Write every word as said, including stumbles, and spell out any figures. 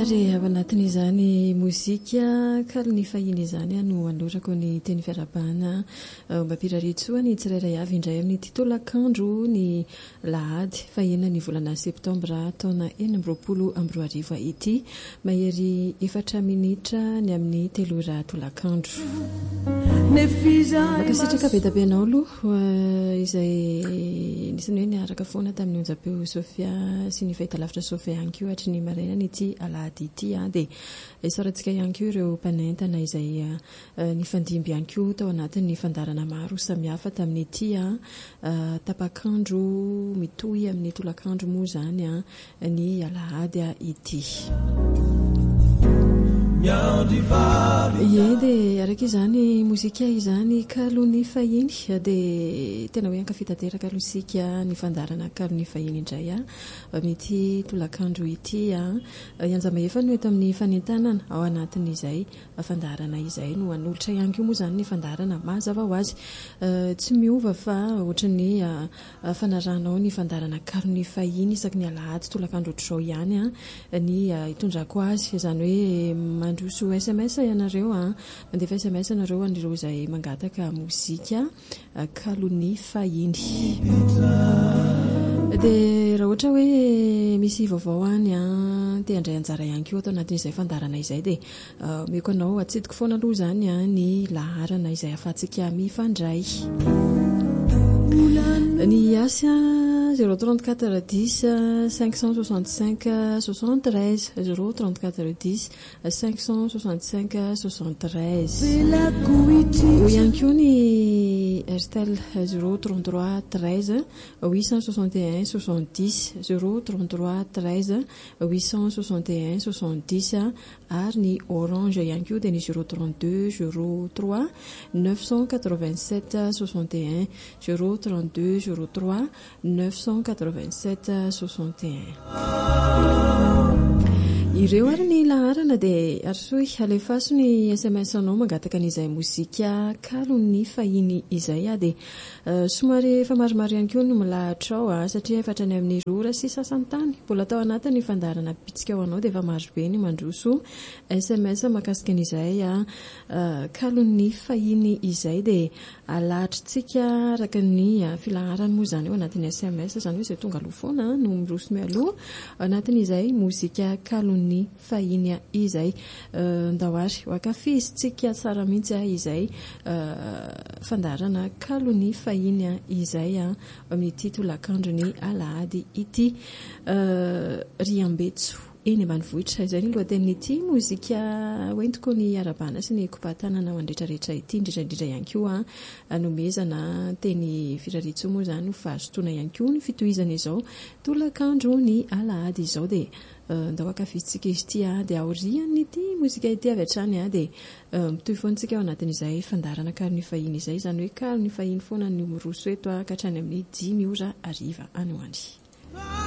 ary ao anatin'izany mozika kalony fahiny izany no anorako ny teny fiarabana mba piraritsoa ny tsirairay avy indray amin'ny titolakandro ny lahady fahenina ny volana septambra taona enina amby roapolo amby roa arivo ity mahery efatra minitra ny amin'ny telo ora tolakandro. Makasitraka be tabe anao aloha izay nisany hoe niaraka foana tamin'ny onjapeo Sofia sy ny fahitalavitra Sofia ihany koa hatry ny maraina ity alahady ity a dia isaorantsika ihany koa ireo mpanentana izay nifandimby ihany koa tao anatin'ny fandarana maro samihafa tamin'ity a tapakandro mitohy amin'ny tolakandro moa zany a ny alahady a ity. Ie dia araka izany mozika izany kalony fahiny dia tena hoe ankafitateraka alosika ny fandarana kalony fahiny indray a amin'ity tolakandro ity a ianjama efa no eto amin'ny fanentanana ao anatin'izay fandarana izay no anolotra ihany koa moa zany ny fandarana mazava ho azy tsy miova fa ohatran'ny fanaranao ny fandarana kalony fahiny isaky ny alahady tolakandro ohatr'izao ihany a ny hitondrako azy izany hoe mandroso S M S ianareo a mandefa S M S anareo anireo izay mangataka mozika kalony fahiny dia raha ohatra hoe misy vaovao any a dia andray anjara ihany koa atao anatin'izay fandarana izay dia meko anao atsidiko foana aloha zany a ny laharana izay afahantsika mifandray ny asy zéro trente-quatre dix cinq cent soixante-cinq soixante-treize zéro trente-quatre dix cinq cent soixante-cinq soixante-treize eo ihany koa ny Airtel zéro trente-trois treize huit cent soixante et un soixante-dix zéro trente-trois treize huit cent soixante et un soixante-dix ary ny Orange ihany koa dia ny zéro trente-deux zéro trois neuf cent quatre-vingt-sept soixante et un zéro trente-deux zéro trois neuf cent quatre-vingt-sept soixante et un. Ireo ary ny laharana dia arsoy alefaso ny S M S anao mangataka an'izay mozika kalony fahiny izay a dia somary efa maromaro ihany koa no milahatra ao a satria efatra ny amin'ny rora sy sasantany mbola tao anatin'ny fandarana pitsika ao anao dia efa maro be ny mandroso S M S makasika an'izay a kalony fahiny izay dia alahatritsika araka ny filaharany moa zany ao anatin'ny S M S zany hoe izay tonga aloha foana no mirosony aloha anatin'izay mozika kalony ny fahiny izay ndawary wakafizitsika tsara mihitsy izay fandarana kalony fahiny izay amin'ity tolakandro ny alahady ity riambetso eny ambanivohitra izay ny lohatenin'ity mozika hoentiko ny arabana sy ny kopatanana mandretrarehetra ity indrindraindrindra ihany koa anomezana teny firaritso moa zany fa azotoana ihany koa ny fitohizana izao tolakandro ny alahady izao dia ndao akafitsika izy ity a dia aorian'ny ity mozika ity avy hatrany a dia mitohy foantsika ao anatin'izay fandarana kalony fahiny izay izany hoe kalony fahiny foana ny miroso eto a ka hatrany amin'ny dimy ora ariva any ho any.